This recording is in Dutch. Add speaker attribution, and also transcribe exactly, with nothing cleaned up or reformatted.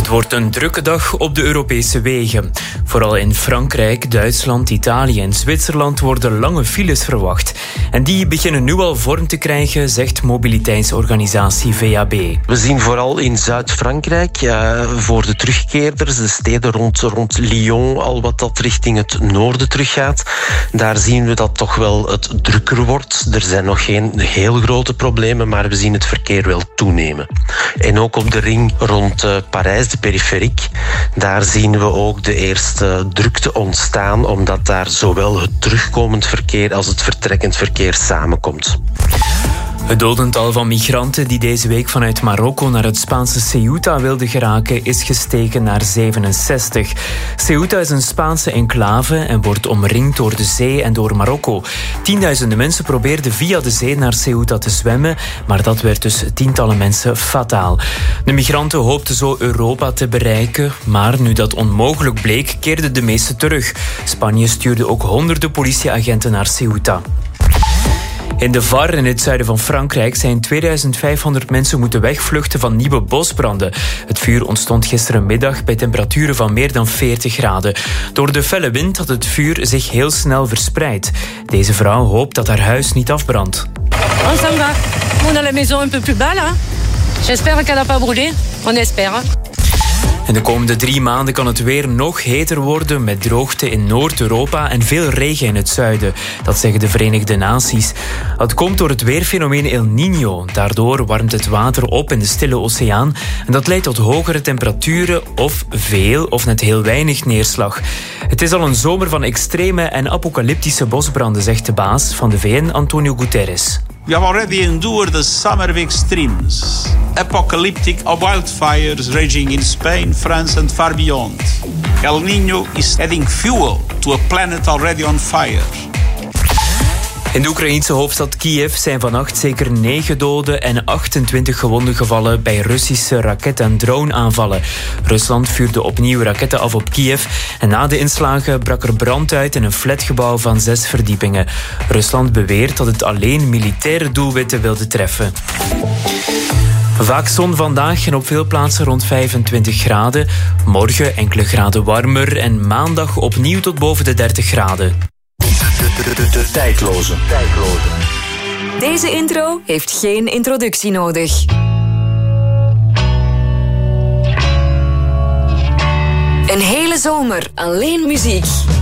Speaker 1: wordt een drukke dag op de Europese wegen. Vooral in Frankrijk, Duitsland, Italië en Zwitserland worden lange files verwacht. En die beginnen nu al vorm te krijgen, zegt mobiliteitsorganisatie V A B.
Speaker 2: We zien vooral in Zuid-Frankrijk, uh, voor de terugkeerders, de steden rond, rond Lyon, al wat dat richting het noorden teruggaat. Daar zien we dat toch wel het drukker wordt. Er zijn nog geen heel grote problemen, maar we zien het verkeer wel toenemen. En ook op de ring rond uh, Parijs, de periferiek, daar zien we ook de eerste drukte ontstaan, omdat daar zowel het terugkomend verkeer als het vertrekkend verkeer samenkomt.
Speaker 1: Het dodental van migranten die deze week vanuit Marokko naar het Spaanse Ceuta wilden geraken is gestegen naar zevenenzestig. Ceuta is een Spaanse enclave en wordt omringd door de zee en door Marokko. Tienduizenden mensen probeerden via de zee naar Ceuta te zwemmen, maar dat werd dus tientallen mensen fataal. De migranten hoopten zo Europa te bereiken, maar nu dat onmogelijk bleek, keerden de meesten terug. Spanje stuurde ook honderden politieagenten naar Ceuta. In de Var, in het zuiden van Frankrijk, zijn tweeduizend vijfhonderd mensen moeten wegvluchten van nieuwe bosbranden. Het vuur ontstond gisterenmiddag bij temperaturen van meer dan veertig graden. Door de felle wind had het vuur zich heel snel verspreid. Deze vrouw hoopt dat haar huis niet afbrandt.
Speaker 3: On s'en va. On a la maison un peu plus bas là. J'espère qu'elle n'a pas brûlé. On espère.
Speaker 1: En de komende drie maanden kan het weer nog heter worden met droogte in Noord-Europa en veel regen in het zuiden. Dat zeggen de Verenigde Naties. Het komt door het weerfenomeen El Niño. Daardoor warmt het water op in de Stille Oceaan en dat leidt tot hogere temperaturen of veel of net heel weinig neerslag. Het is al een zomer van extreme en apocalyptische bosbranden, zegt de baas van de V N, Antonio Guterres.
Speaker 4: We have already endured the summer of extremes, apocalyptic wildfires raging in Spain, France and far beyond. El Niño is adding fuel to a planet already on fire.
Speaker 1: In de Oekraïense hoofdstad Kiev zijn vannacht zeker negen doden en achtentwintig gewonden gevallen bij Russische raket- en droneaanvallen. Rusland vuurde opnieuw raketten af op Kiev en na de inslagen brak er brand uit in een flatgebouw van zes verdiepingen. Rusland beweert dat het alleen militaire doelwitten wilde treffen. Vaak zon vandaag en op veel plaatsen rond vijfentwintig graden. Morgen enkele graden warmer en maandag opnieuw tot boven de dertig graden.
Speaker 5: De, de, de, de tijdloze. tijdloze.
Speaker 6: Deze intro heeft geen introductie nodig. Een hele zomer alleen muziek.